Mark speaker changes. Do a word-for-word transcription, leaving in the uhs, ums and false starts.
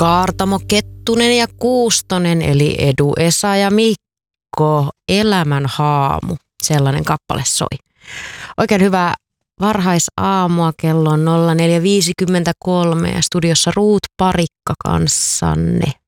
Speaker 1: Kaartamo Kettunen ja Kuustonen, eli Edu, Esa ja Mikko, Elämän haamu. Sellainen kappale soi. Oikein hyvää varhaisaamua, kello on nolla neljä viisikymmentäkolme ja studiossa Ruut Parikka kanssanne.